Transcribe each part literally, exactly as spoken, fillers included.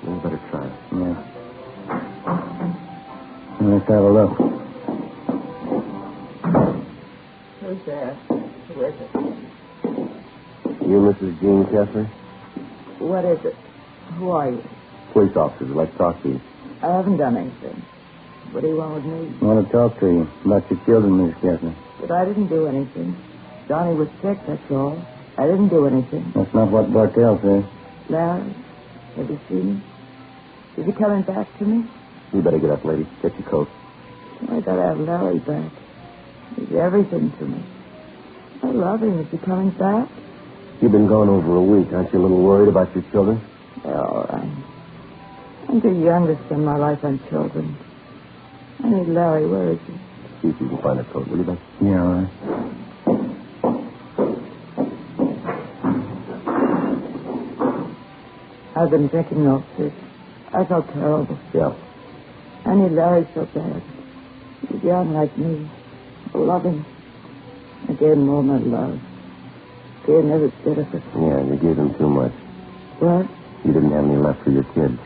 We better try it. Yeah. Let's have a look. Who's there? Who is it? You, Missus Jean Kessler? What is it? Who are you? Police officers. I'd like to talk to you. I haven't done anything. What do you want with me? I want to talk to you about your children, Miss Kessler. But I didn't do anything. Johnny was sick, that's all. I didn't do anything. That's not what Bartell says. Larry, have you seen him? Is he coming back to me? You better get up, lady. Get your coat. I gotta have Larry back. He's everything to me. I love him. Is he coming back? You've been gone over a week. Aren't you a little worried about your children? They're all right. I'm too young to spend my life on children. I need Larry. Where is he? See if you can find a coat, will you, Ben? Yeah, all right. I've been drinking officers. I felt terrible. Yeah. I need Larry so bad. He's young like me. I love him. I gave him all my love. Gave him every bit of it. Yeah, you gave them too much. What? You didn't have any left for your kids.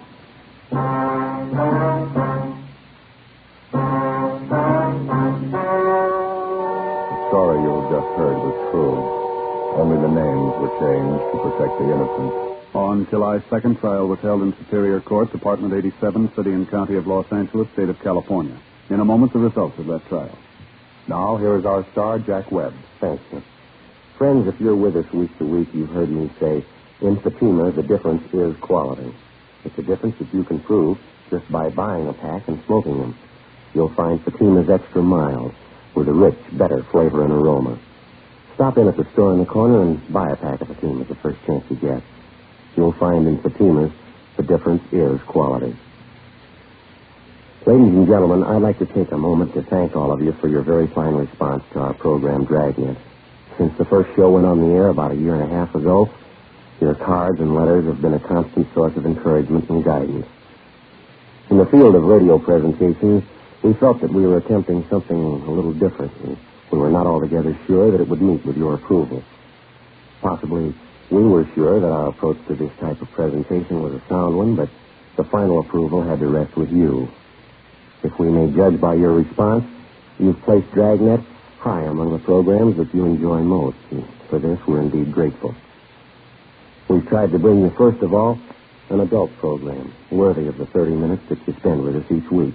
The story you have just heard was true. Only the names were changed to protect the innocent. On July second, trial was held in Superior Court, Department eighty-seven, City and County of Los Angeles, State of California. In a moment, the results of that trial. Now, here is our star, Jack Webb. Thanks, sir. Friends, if you're with us week to week, you've heard me say, in Fatima, the difference is quality. It's a difference that you can prove just by buying a pack and smoking them. You'll find Fatima's extra mild, with a rich, better flavor and aroma. Stop in at the store in the corner and buy a pack of Fatimas the first chance you get. You'll find in Fatimas, the difference is quality. Ladies and gentlemen, I'd like to take a moment to thank all of you for your very fine response to our program, Dragnet. Since the first show went on the air about a year and a half ago, your cards and letters have been a constant source of encouragement and guidance. In the field of radio presentations, we felt that we were attempting something a little different, and we were not altogether sure that it would meet with your approval. Possibly, we were sure that our approach to this type of presentation was a sound one, but the final approval had to rest with you. If we may judge by your response, you've placed Dragnet high among the programs that you enjoy most, and for this we're indeed grateful. We've tried to bring you, first of all, an adult program, worthy of the thirty minutes that you spend with us each week.